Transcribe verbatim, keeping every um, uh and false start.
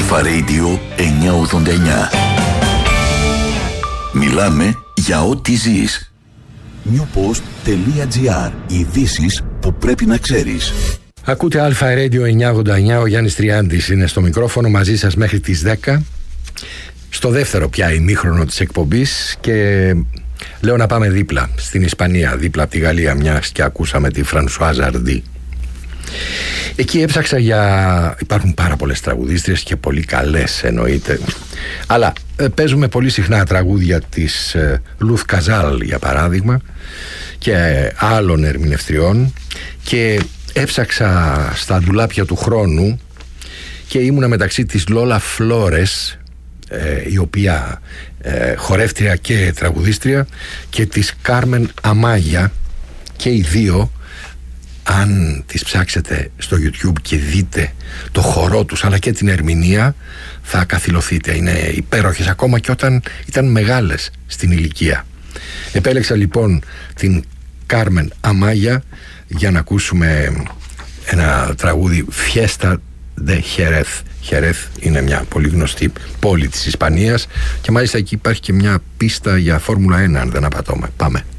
Αλφα Radio εννιακόσια ογδόντα εννιά. Μιλάμε για ό,τι ζεις. newpost.gr. Ειδήσεις που πρέπει να ξέρεις. Ακούτε Αλφα Radio εννιακόσια ογδόντα εννιά. Ο Γιάννης Τριάντης είναι στο μικρόφωνο μαζί σας μέχρι τις δέκα. Στο δεύτερο πια ημίχρονο της εκπομπής. Και λέω να πάμε δίπλα στην Ισπανία, δίπλα από τη Γαλλία, μιας και ακούσαμε τη Φρανσουάζ Αρντί. Εκεί έψαξα για... Υπάρχουν πάρα πολλές τραγουδίστριες και πολύ καλές εννοείται. Αλλά ε, παίζουμε πολύ συχνά τραγούδια της ε, Λουθ Καζάλ για παράδειγμα και ε, άλλων ερμηνευτριών, και έψαξα στα ντουλάπια του χρόνου και ήμουνα μεταξύ της Λόλα Φλόρες, ε, η οποία ε, χορεύτρια και τραγουδίστρια, και της Κάρμεν Αμάγια, και οι δύο, αν τις ψάξετε στο YouTube και δείτε το χορό τους αλλά και την ερμηνεία, θα καθυλωθείτε. Είναι υπέροχες ακόμα και όταν ήταν μεγάλες στην ηλικία. Επέλεξα λοιπόν την Κάρμεν Αμάγια για να ακούσουμε ένα τραγούδι, Fiesta de Jerez. Jerez είναι μια πολύ γνωστή πόλη της Ισπανίας και μάλιστα εκεί υπάρχει και μια πίστα για Φόρμουλα ένα, αν δεν απατώμε. Πάμε.